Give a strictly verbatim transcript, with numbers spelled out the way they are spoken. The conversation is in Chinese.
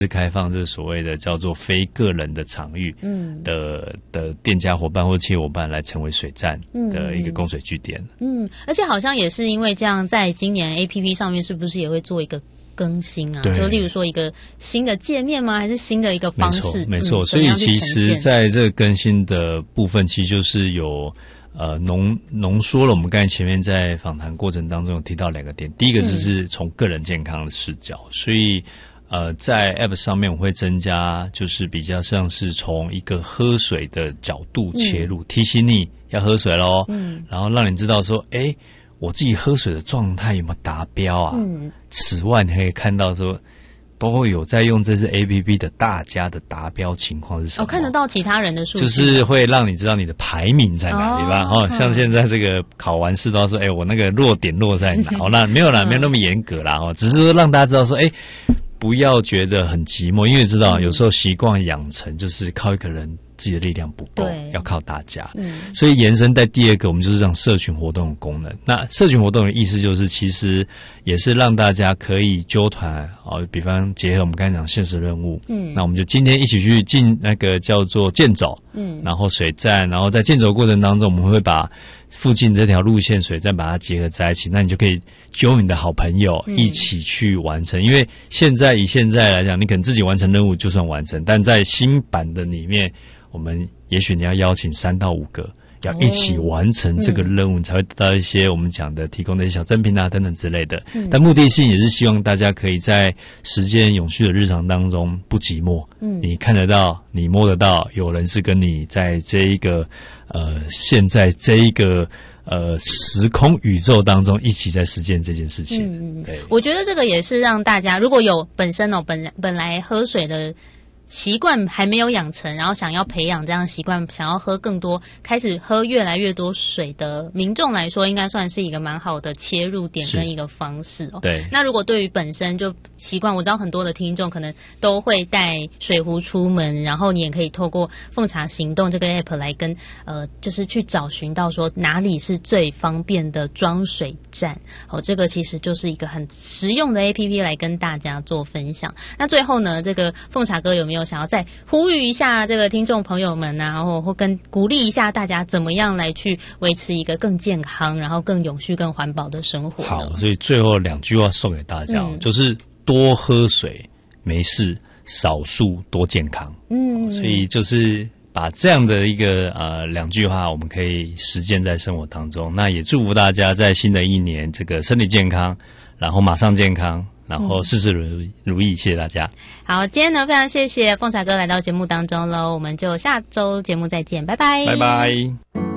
是开放这所谓的叫做非个人的场域的、嗯、的店家伙伴或企业伙伴来成为水站的一个供水据点。 嗯，而且好像也是因为这样，在今年 A P P 上面是不是也会做一个更新啊？就例如说一个新的界面吗？还是新的一个方式？ 没错，没错、嗯。所以其实在这个更新的部分，其实就是有呃浓浓缩了我们刚才前面在访谈过程当中有提到两个点。第一个就是从个人健康的视角，嗯、所以。呃，在 App 上面我会增加，就是比较像是从一个喝水的角度切入，嗯、提醒你要喝水咯，嗯，然后让你知道说，哎，我自己喝水的状态有没有达标啊？嗯，此外你可以看到说，都会有在用这支 A P P 的大家的达标情况是什么？哦， 看得到其他人的数据， 就是会让你知道你的排名在哪里吧？哦，像现在这个考完试都要说，哎，我那个弱点落在哪？哦，那没有啦，没有那么严格啦，哦，只是说让大家知道说，哎。不要觉得很寂寞，因为知道有时候习惯养成就是靠一个人自己的力量不够，要靠大家。嗯，所以延伸在第二个，我们就是让社群活动的功能。那社群活动的意思就是，其实也是让大家可以揪团哦，比方结合我们刚才讲现实任务，嗯，那我们就今天一起去进那个叫做健走，嗯，然后水站，然后在健走过程当中，我们会把附近这条路线水站把它结合在一起，那你就可以揪你的好朋友一起去完成。嗯、因为现在以现在来讲，你可能自己完成任务就算完成，但在新版的里面，我们也许你要邀请三到五个，要一起完成这个任务，你才会得到一些我们讲的提供的一些小赠品啊等等之类的。嗯、但目的性也是希望大家可以在时间永续的日常当中不寂寞。嗯，你看得到，你摸得到，有人是跟你在这一个呃现在这一个呃时空宇宙当中一起在实践这件事情。嗯，对， 我觉得这个也是让大家如果有本身哦本本来喝水的习惯还没有养成，然后想要培养这样习惯，想要喝更多，开始喝越来越多水的民众来说，应该算是一个蛮好的切入点跟一个方式哦。 对。 那如果对于本身就习惯，我知道很多的听众可能都会带水壶出门，然后你也可以透过奉茶行动这个 app 来跟呃，就是去找寻到说哪里是最方便的装水站哦。这个其实就是一个很实用的 A P P 来跟大家做分享。那最后呢，这个奉茶哥有没有想要再呼吁一下这个听众朋友们啊，然后或跟鼓励一下大家怎么样来去维持一个更健康然后更永续更环保的生活？ 好，所以最后两句话送给大家、嗯、就是多喝水没事，少数多健康。嗯，所以就是把这样的一个呃两句话我们可以实践在生活当中。那也祝福大家在新的一年这个身体健康，然后马上健康，然后事事如如意，谢谢大家。 好，今天呢非常谢谢奉茶哥来到节目当中喽，我们就下周节目再见，拜拜， 拜拜。